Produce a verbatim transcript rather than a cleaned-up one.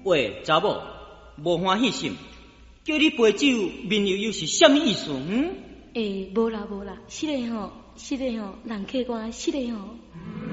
喂，查某，无欢喜心，叫你陪酒，面又又是什么意思？嗯？ 诶，无啦无啦，是个吼，是个吼，人客官，是个吼。